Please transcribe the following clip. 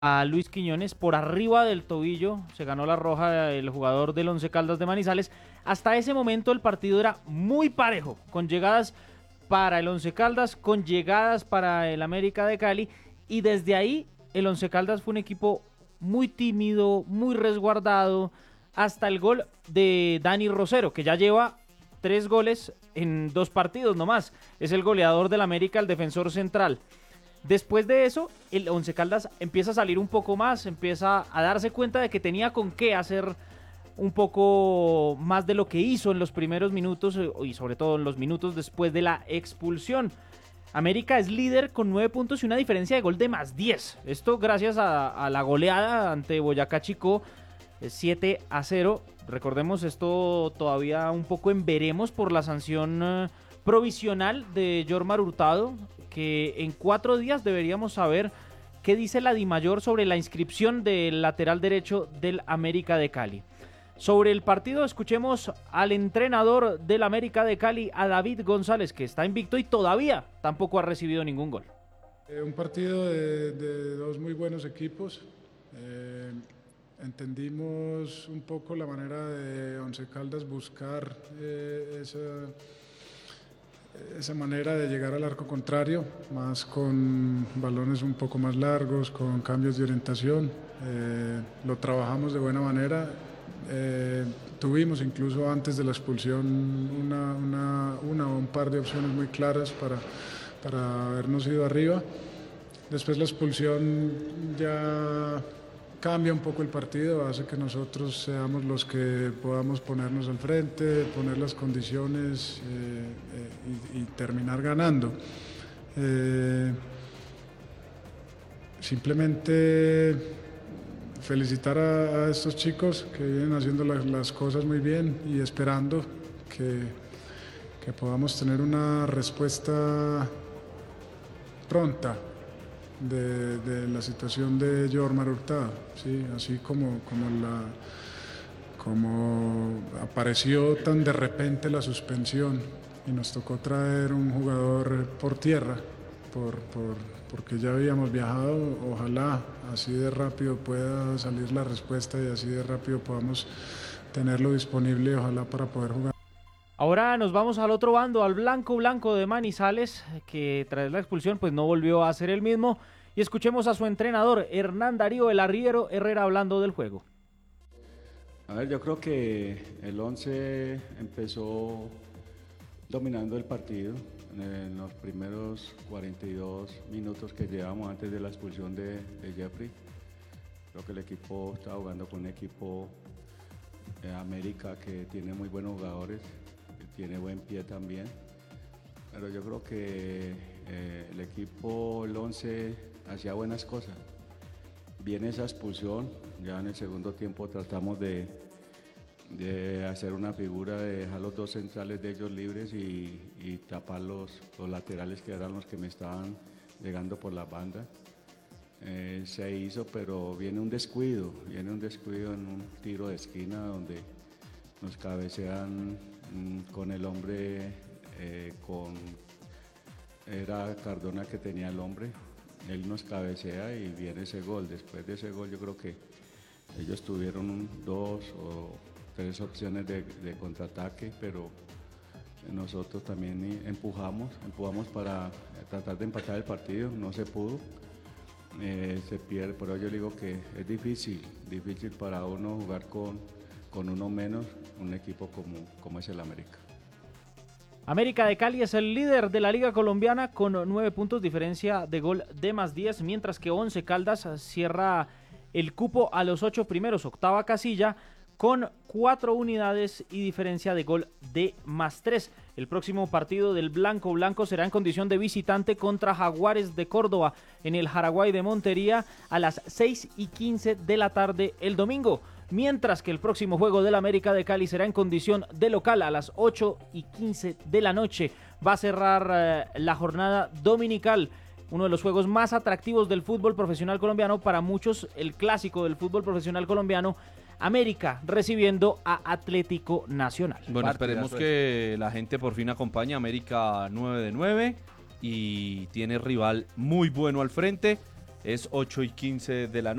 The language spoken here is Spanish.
a Luis Quiñones por arriba del tobillo, se ganó la roja el jugador del Once Caldas de Manizales. Hasta ese momento el partido era muy parejo, con llegadas para el Once Caldas, con llegadas para el América de Cali, y desde ahí el Once Caldas fue un equipo muy tímido, muy resguardado, hasta el gol de Dani Rosero, que ya lleva 3 goles en 2 partidos nomás. Es el goleador del América, el defensor central. Después de eso, el Once Caldas empieza a salir un poco más, empieza a darse cuenta de que tenía con qué hacer un poco más de lo que hizo en los primeros minutos y sobre todo en los minutos después de la expulsión. América es líder con 9 puntos y una diferencia de gol de más 10. Esto gracias a la goleada ante Boyacá Chicó, 7-0. Recordemos, esto todavía un poco en veremos por la sanción provisional de Yormar Hurtado, que en 4 días deberíamos saber qué dice la DIMAYOR sobre la inscripción del lateral derecho del América de Cali. Sobre el partido, escuchemos al entrenador del América de Cali, a David González, que está invicto y todavía tampoco ha recibido ningún gol. Un partido de dos muy buenos equipos. Entendimos un poco la manera de Once Caldas buscar esa manera de llegar al arco contrario, más con balones un poco más largos, con cambios de orientación. Lo trabajamos de buena manera. Tuvimos incluso antes de la expulsión una o un par de opciones muy claras para habernos ido arriba. Después la expulsión ya cambia un poco el partido, hace que nosotros seamos los que podamos ponernos al frente, poner las condiciones y terminar ganando. Simplemente felicitar a estos chicos que vienen haciendo las cosas muy bien y esperando que podamos tener una respuesta pronta de la situación de Yormar Hurtado, ¿sí? Así como apareció tan de repente la suspensión y nos tocó traer un jugador por tierra, porque ya habíamos viajado. Ojalá así de rápido pueda salir la respuesta y así de rápido podamos tenerlo disponible, ojalá, para poder jugar. Ahora nos vamos al otro bando, al blanco de Manizales, que tras la expulsión pues no volvió a ser el mismo. Y escuchemos a su entrenador, Hernán Darío El Arriero Herrera, hablando del juego. A ver, yo creo que el Once empezó dominando el partido en los primeros 42 minutos que llevamos antes de la expulsión de Jeffrey. Creo que el equipo está jugando con un equipo América que tiene muy buenos jugadores, que tiene buen pie también. Pero yo creo que el equipo, el Once, hacía buenas cosas. Viene esa expulsión, ya en el segundo tiempo tratamos de hacer una figura, de dejar los 2 centrales de ellos libres y tapar los laterales, que eran los que me estaban llegando por la banda. Se hizo, pero viene un descuido en un tiro de esquina donde nos cabecean con el hombre, era Cardona que tenía el hombre, él nos cabecea y viene ese gol. Después de ese gol yo creo que ellos tuvieron 2 o 3 opciones de contraataque, pero nosotros también empujamos para tratar de empatar el partido, no se pudo. Se pierde, pero yo digo que es difícil para uno jugar con uno menos, un equipo como es el América. América de Cali es el líder de la Liga Colombiana con 9 puntos, diferencia de gol de más 10, mientras que Once Caldas cierra el cupo a los 8 primeros, octava casilla, con 4 unidades y diferencia de gol de más 3. El próximo partido del Blanco será en condición de visitante contra Jaguares de Córdoba en el Jaraguay de Montería a las 6:15 de la tarde el domingo. Mientras que el próximo juego del América de Cali será en condición de local a las 8:15 de la noche. Va a cerrar la jornada dominical, uno de los juegos más atractivos del fútbol profesional colombiano, para muchos el clásico del fútbol profesional colombiano, América recibiendo a Atlético Nacional. Bueno, esperemos que la gente por fin acompañe a América 9 de 9 y tiene rival muy bueno al frente. es 8:15 de la noche.